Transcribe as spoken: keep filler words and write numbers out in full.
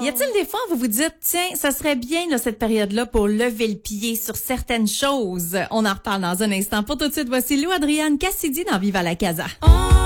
Y a-t-il des fois où vous vous dites, tiens, ça serait bien là, cette période-là pour lever le pied sur certaines choses? On en reparle dans un instant. Pour tout de suite, voici Lou Adrienne Cassidy dans Viva la Casa. Oh.